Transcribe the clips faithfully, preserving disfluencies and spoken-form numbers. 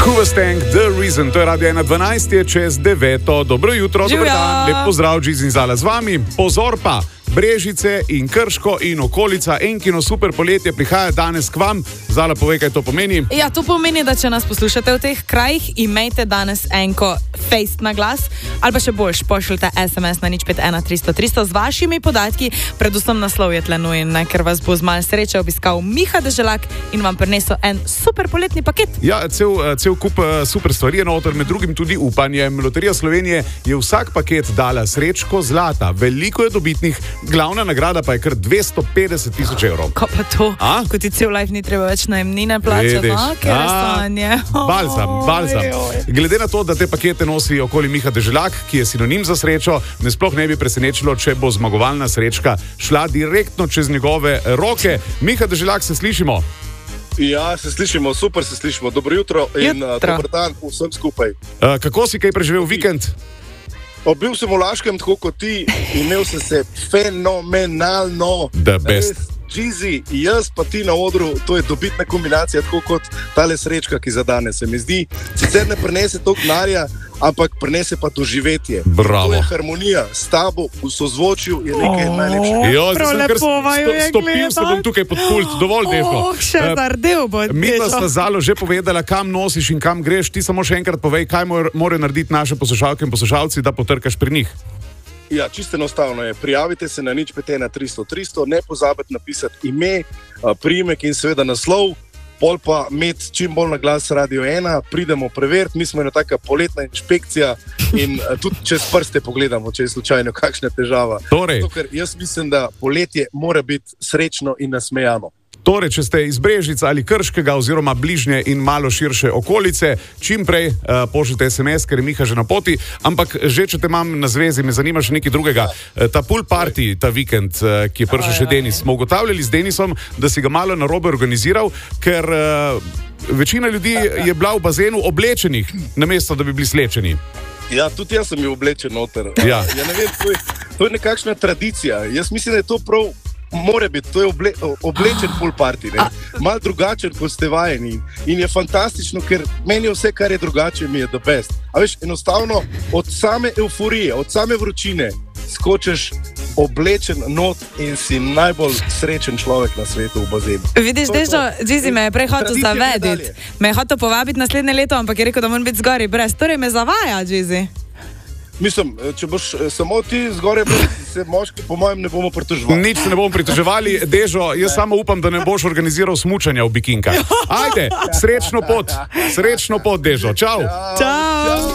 Hooverstank, The Reason, to je Radio ena dvanajst, je čez deveto. Dobro jutro, dober dan, lep pozdrav, Džiz in Zala z vami. Pozor pa, Brežice in Krško in okolica, Enkino super poletje prihaja danes k vam. Zala, povej, kaj to pomeni. Ja, to pomeni, da če nas poslušate v teh krajih, imejte danes enko face na glas, ali pa še boljš, pošljite es em es na nič pet ena tristo tristo z vašimi podatki, predvsem naslov je tle nujen, ker vas bo z malo sreče obiskal Miha Deželak in vam prinesel en super poletni paket. Ja, cel, cel kup super stvari je noter, med drugim tudi upanje. Loterija Slovenije je vsak paket dala srečko zlata, veliko je dobitnih, glavna nagrada pa je kar dvesto petdeset tisoč evrov. Ko pa to, A? ko ti cel life ni treba več najemnine plačati, no? Ker je stanje. Balzam, balzam. Glede na to, da te pakete nosi okoli Miha Deželak, ki je sinonim za srečo, me sploh ne bi presenečilo, če bo zmagovalna srečka šla direktno čez njegove roke. Miha Deželak, se slišimo? Ja, se slišimo, super se slišimo. Dobro jutro in uh, dober dan vsem skupaj. Uh, kako si kaj preživel vikend? Bil sem v Laškem, tako kot ti, imel sem se fenomenalno. The best. Džizi, jaz pa ti na odru, to je dobitna kombinacija, tako kot tale srečka, ki zadane, se mi zdi. Sicer ne prinese toliko denarja, ampak prinese pa doživetje. Bravo. To je harmonija, s tabo, v sozvočju je nekaj oh, najlepšega. Jo, zdaj sem kar sto, stopil se bom tukaj pod pult, dovolj defo. Oh, še zardel bo. Midva sta Zalo že povedala, kam nosiš in kam greš, ti samo še enkrat povej, kaj morajo narediti naše poslušalke in poslušalci, da potrkaš pri njih. Ja, čisto enostavno je. Prijavite se na nič pet ena tristo tristo, ne pozabite napisati ime, priimek in seveda naslov, pol pa imeti čim bolj na glas Radio ena, pridemo preveriti, mi smo ena taka poletna inšpekcija in tudi čez prste pogledamo, če je slučajno kakšna težava. Torej. Zato, ker jaz mislim, da poletje mora biti srečno in nasmejano. Torej, če ste iz Brežic ali Krškega oziroma bližnje in malo širše okolice, čim prej uh, pošljite es em es, ker je Miha že na poti, ampak že če te imam na zvezi, me zanima še nekaj drugega. Uh, ta pool party, ta vikend, uh, ki je prišel še Denis, smo ugotavljali z Denisom, da si ga malo narobe organiziral, ker uh, večina ljudi je bila v bazenu oblečenih, namesto da bi bili slečeni. Ja, tudi jaz sem bil oblečen noter. Ja. Ja, ne vem, to je, to je nekakšna tradicija. Jaz mislim, da je to prav more biti, to je oble, oblečen pool party, ne? Mal drugačen, kot ste vajeni in je fantastično, ker meni vse, kar je drugače, mi je the best. A veš, enostavno od same euforije, od same vročine skočeš oblečen not in si najbolj srečen človek na svetu v bazenu. Vidiš, Dežo, Džizi me je prej hotel zavediti. Me je hotel povabiti naslednje leto, ampak je rekel, da moram biti zgori brez. Torej me zavaja, Džizi. Mislim, če boš samo ti zgoraj, se moški, po mojem, ne bomo pritoževali. Nič se ne bomo pritoževali. Dežo, jaz ne. samo upam, da ne boš organiziral smučanja v bikinkah. Ajde, srečno pot, srečno pot, Dežo. Čau. Čau.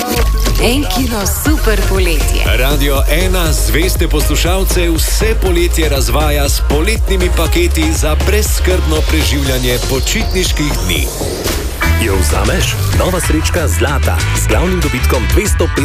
Enkino super poletje. Radio ena zveste poslušalce vse poletje razvaja s poletnimi paketi za brezskrbno preživljanje počitniških dni. Jo vzameš? Nova srečka zlata z glavnim dobitkom dvesto petdeset